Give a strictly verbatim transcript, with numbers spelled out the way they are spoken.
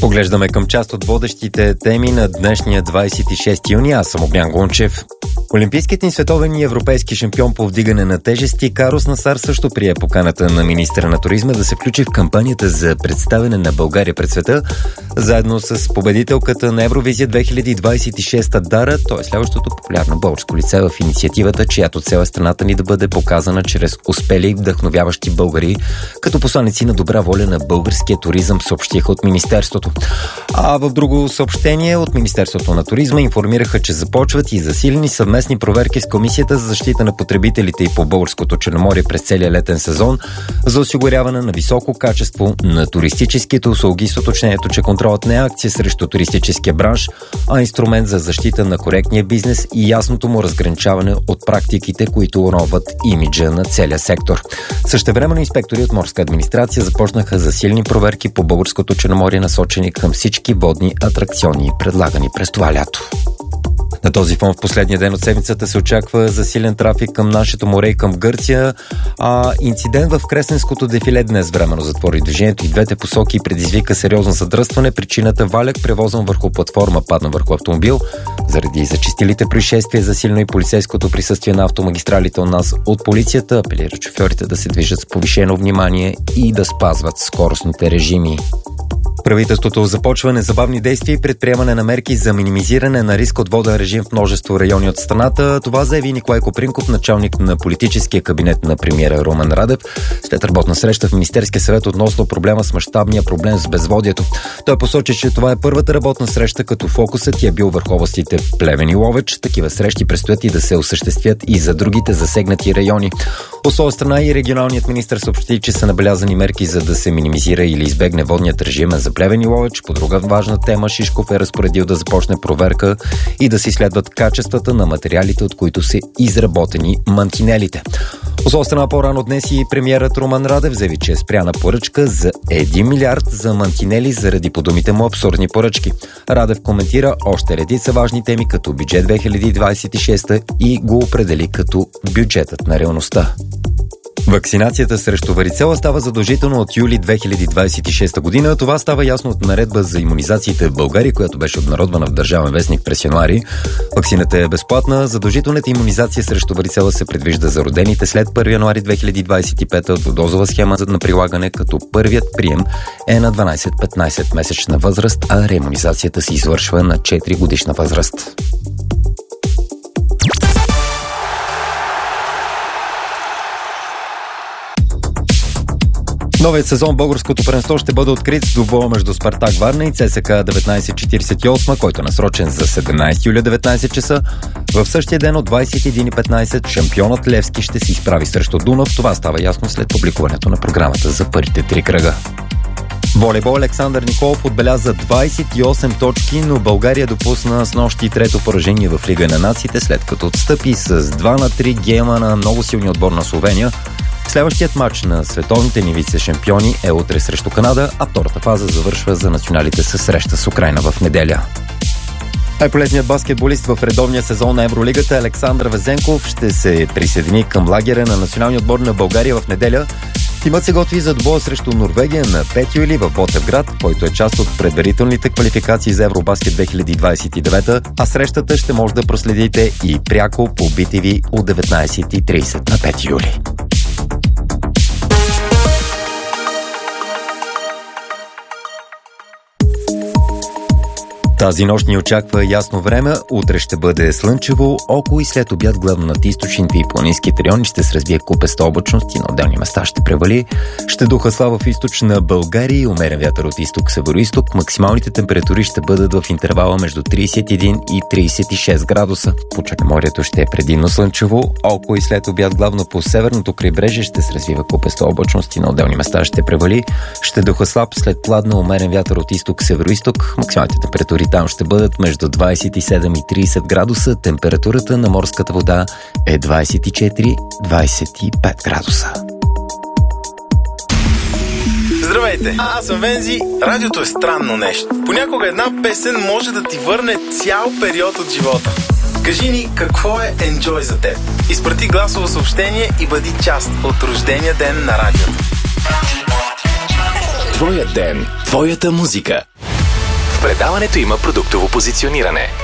Поглеждаме към част от водещите теми на днешния двадесет и шести юни. Аз съм Огнян Гончев. Олимпийският и световен и европейски шампион по вдигане на тежести Карлос Насар също прие поканата на министъра на туризма да се включи в кампанията за представяне на България пред света, заедно с победителката на Евровизия две хиляди двадесет и шеста Дара. Той е следващото популярно българско лице в инициативата, чиято цел е страната ни да бъде показана чрез успели и вдъхновяващи българи, като посланици на добра воля на българския туризъм, съобщиха от Министерството. А в друго съобщение от Министерството на туризма информираха, че започват и засилени съвместни проверки с Комисията за защита на потребителите и по българското Черноморие през целия летен сезон за осигуряване на високо качество на туристическите услуги, с уточнението, че контролът не е акция срещу туристическия бранш, а инструмент за защита на коректния бизнес и ясното му разграничаване от практиките, които уронват имиджа на целия сектор. Същевременно инспектори от морска администрация започнаха засилени проверки по българското Черноморие, насочени към всички водни атракциони, предлагани през това лято. На този фон в последния ден от седмицата се очаква засилен трафик към нашето море и към Гърция, а инцидент в Кресненското дефиле днес временно затвори движението и двете посоки и предизвика сериозно задръстване. Причината валяк, превозен върху платформа, падна върху автомобил. Заради зачестилите происшествия, засилено и полицейското присъствие на автомагистралите у нас от полицията апелира шофьорите да се движат с повишено внимание и да спазват скоростните режими. Правителството започва незабавни действия и предприемане на мерки за минимизиране на риск от воден режим в множество райони от страната. Това заяви Николай Копринков, началник на политическия кабинет на премиера Румен Радев, след работна среща в Министерския съвет относно проблема с мащабния проблем с безводието. Той посочи, че това е първата работна среща, като фокусът е бил върху областите Плевен и Ловеч. Такива срещи предстоят и да се осъществят и за другите засегнати райони. От своя страна и регионалният министър съобщи, че са набелязани мерки за да се минимизира или избегне водният режим за Плевен и Ловеч. По друга важна тема Шишков е разпоредил да започне проверка и да се изследват качествата на материалите, от които са изработени мантинелите. От своя страна по-рано днес и премиерът Румен Радев заяви, че е спряна поръчка за един милиард за мантинели заради, по думите му, абсурдни поръчки. Радев коментира още редица важни теми като бюджет две хиляди двадесет и шеста и го определи като бюджетът на реалността. Вакцинацията срещу варицела става задължително от юли две хиляди двадесет и шеста година. Това става ясно от наредба за имунизациите в България, която беше обнародвана в Държавен вестник през януари. Вакцината е безплатна. Задължителната имунизация срещу варицела се предвижда за родените след първи януари две хиляди двадесет и пета двудозова схема на прилагане, като първият прием е на дванадесет-петнадесет месечна възраст, а реимунизацията се извършва на четири годишна възраст. Новият сезон в българското първенство ще бъде открит с двубоя между Спартак Варна и ЦСКА деветнадесет четиридесет и осем, който е насрочен за седемнадесети юли деветнадесет часа. В същия ден от двадесет и един и петнадесет шампионът Левски ще се изправи срещу Дунав. Това става ясно след публикуването на програмата за първите три кръга. Волейбол Александър Николов отбеляза двадесет и осем точки, но България допусна с нощи трето поражение в Лига на нациите, след като отстъпи с два на три гейма на много силния отбор на Словения. Следващият матч на световните ни вице-шампиони е утре срещу Канада, а втората фаза завършва за националите със среща с Украйна в неделя. Най-полезният баскетболист в редовния сезон на Евролигата Александър Везенков ще се присъедини към лагера на националния отбор на България в неделя. Тимът се готви за двубоя срещу Норвегия на пети юли в Ботевград, който е част от предварителните квалификации за Евробаскет две хиляди двадесет и девета, а срещата ще може да проследите и пряко по би ти ви от деветнадесет и тридесет на пети юли. Тази нощ ни очаква ясно време, утре ще бъде слънчево, около и след обяд главно над източните и планинските райони ще се развие купеста облачност и на отделни места ще превали. Ще духа слабо в източна България и умерен вятър от изток североизток. Максималните температури ще бъдат в интервала между тридесет и един и тридесет и шест градуса. По Черноморието ще е предимно слънчево, около и след обяд главно по северното крайбрежие ще се развива купеста облачност и на отделни места ще превали. Ще духа слаб след пладна умерен вятър от изток североизток. Максималните температури там ще бъдат между двадесет и седем и тридесет градуса. Температурата на морската вода е двадесет и четири до двадесет и пет градуса. Здравейте, аз съм Вензи. Радиото е странно нещо. Понякога една песен може да ти върне цял период от живота. Кажи ни какво е Enjoy за теб. Изпрати гласово съобщение и бъди част от рождения ден на радиото. Твоят ден, твоята музика. Предаването има продуктово позициониране.